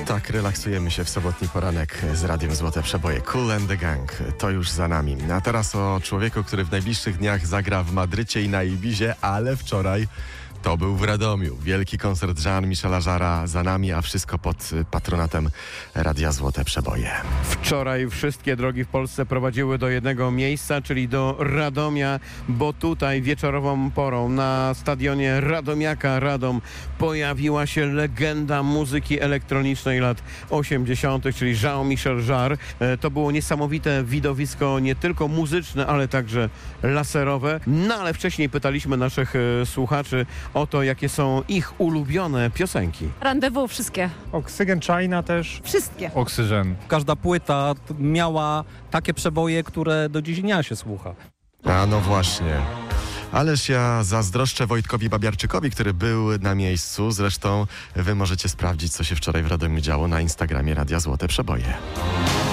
Tak, relaksujemy się w sobotni poranek z Radiem Złote Przeboje. Kool and the Gang, to już za nami. A teraz o człowieku, który w najbliższych dniach zagra w Madrycie i na Ibizie, ale wczoraj to był w Radomiu. Wielki koncert Jean-Michela Jarre'a za nami, a wszystko pod patronatem Radia Złote Przeboje. Wczoraj wszystkie drogi w Polsce prowadziły do jednego miejsca, czyli do Radomia, bo tutaj wieczorową porą na stadionie Radomiaka Radom pojawiła się legenda muzyki elektronicznej lat 80., czyli Jean-Michel Jarre. To było niesamowite widowisko, nie tylko muzyczne, ale także laserowe. No ale wcześniej pytaliśmy naszych słuchaczy o to, jakie są ich ulubione piosenki. Rendezvous wszystkie. Oksygen China też. Wszystkie. Oksygen. Każda płyta miała takie przeboje, które do dziś dnia się słucha. A no właśnie. Ależ ja zazdroszczę Wojtkowi Babiarczykowi, który był na miejscu. Zresztą wy możecie sprawdzić, co się wczoraj w Radomiu działo na Instagramie Radia Złote Przeboje.